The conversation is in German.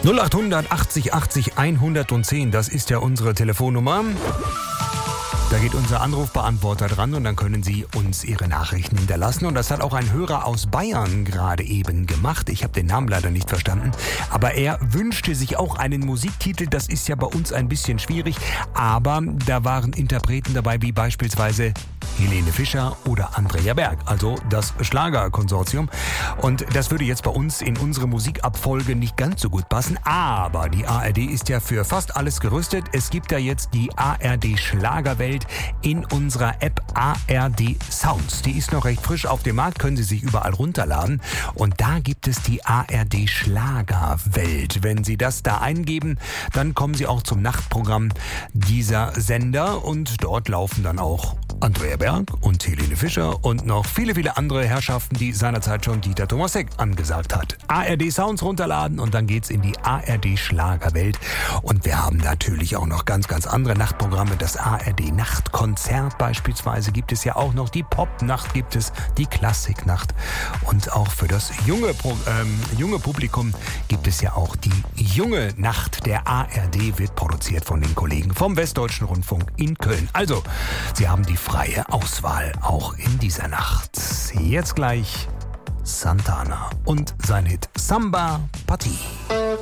0800 80 80 110, das ist ja unsere Telefonnummer. Da geht unser Anrufbeantworter dran und dann können Sie uns Ihre Nachrichten hinterlassen. Und das hat auch ein Hörer aus Bayern gerade eben gemacht. Ich habe den Namen leider nicht verstanden. Aber er wünschte sich auch einen Musiktitel. Das ist ja bei uns ein bisschen schwierig. Aber da waren Interpreten dabei wie beispielsweise Helene Fischer oder Andrea Berg, also das Schlagerkonsortium. Und das würde jetzt bei uns in unsere Musikabfolge nicht ganz so gut passen. Aber die ARD ist ja für fast alles gerüstet. Es gibt da jetzt die ARD Schlagerwelt in unserer App ARD Sounds. Die ist noch recht frisch auf dem Markt, können Sie sich überall runterladen. Und da gibt es die ARD Schlagerwelt. Wenn Sie das da eingeben, dann kommen Sie auch zum Nachtprogramm dieser Sender. Und dort laufen dann auch Andrea Berg und Helene Fischer und noch viele, viele andere Herrschaften, die seinerzeit schon Dieter Thomas-Heck angesagt hat. ARD Sounds runterladen und dann geht's in die ARD Schlagerwelt. Und wir haben natürlich auch noch ganz, ganz andere Nachtprogramme. Das ARD Nachtkonzert beispielsweise gibt es ja auch noch. Die Popnacht gibt es, die Klassiknacht. Und auch für das junge Publikum gibt es ja auch die junge Nacht der ARD, wird produziert von den Kollegen vom Westdeutschen Rundfunk in Köln. Also, Sie haben die freie Auswahl auch in dieser Nacht. Jetzt gleich Santana und sein Hit Samba Party.